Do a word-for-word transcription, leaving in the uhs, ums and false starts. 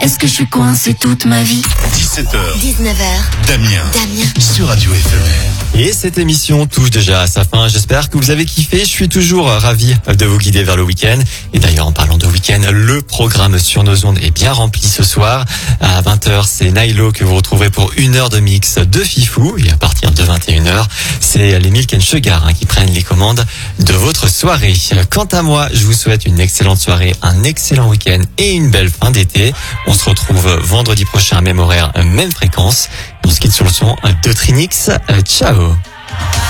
Est-ce que je suis coincé toute ma vie? dix-sept heures, dix-neuf heures, Damien, Damien, sur Radio F M R. Et cette émission touche déjà à sa fin. J'espère que vous avez kiffé. Je suis toujours ravi de vous guider vers le week-end. Et d'ailleurs, en parlant de week-end, le programme sur nos ondes est bien rempli ce soir. À vingt heures, c'est Nailo que vous retrouverez pour une heure de mix de Fifou. Et à partir de vingt et une heures, c'est les Milk and Sugar hein, qui prennent les commandes de votre soirée. Quant à moi, je vous souhaite une excellente soirée, un excellent week-end et une belle fin d'été. On se retrouve vendredi prochain, même horaire, même fréquence. On se quitte sur le son de Trinix. Ciao.